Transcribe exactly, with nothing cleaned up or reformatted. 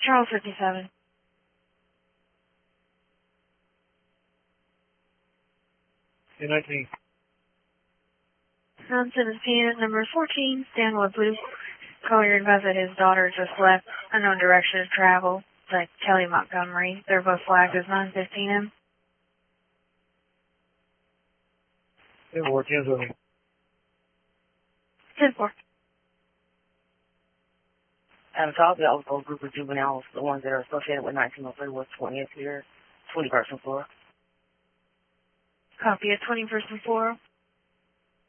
Charles fifty-seven. two nineteen. Nonsense peanut number fourteen, Stanwood Blue. Collier advised that his daughter just left, unknown direction of travel, like Kelly Montgomery. They're both flagged as nine fifteen M. ten four, ten seven. ten four. And so I'll be out with a group of juveniles, the ones that are associated with nineteen oh three was twentieth here, twenty person floor. Copy at twenty person floor.